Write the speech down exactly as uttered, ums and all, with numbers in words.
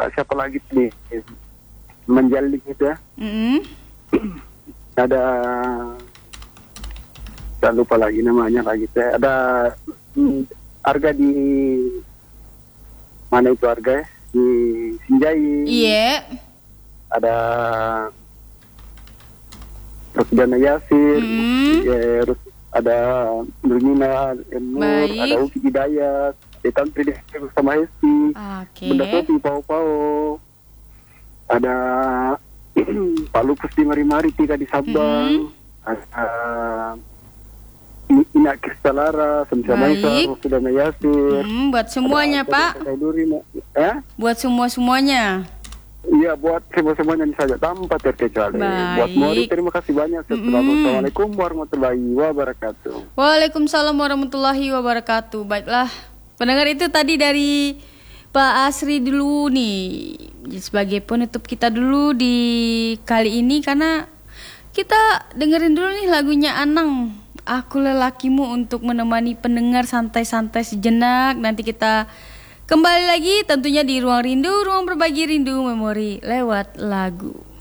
siapa lagi nih menjalin itu ya. Mm-hmm. Ada saya lupa lagi namanya lagi teh. Ada hmm, harga di mana itu harga ya? Di Sinjai. Iya. Yeah. Ada Rosdana Yasir, Mm-hmm. ya, terus ada Nurmina Nur, ada Uki Hidayat, Etan Tridih sama Hesti, okay. Bunda Sofi, Pau Pau, ada Pak Lupus di Mari-Mari, Tiga di Sabang, mm-hmm. ada Ina Kristalara, Semsa Maisa, Rosdana Yasir. Mm, buat semuanya ada, Pak. Duri, eh? Buat semua-semuanya. Iya, buat semua-semuanya saja tanpa terkecuali. Buat Mori, terima kasih banyak. Assalamualaikum warahmatullahi wabarakatuh. Waalaikumsalam warahmatullahi wabarakatuh. Baiklah, pendengar itu tadi dari Pak Asri dulu nih, sebagai penutup kita dulu di kali ini, karena kita dengerin dulu nih lagunya Anang, Aku Lelakimu, untuk menemani pendengar santai-santai sejenak. Nanti kita kembali lagi tentunya di Ruang Rindu, ruang berbagi rindu memori lewat lagu.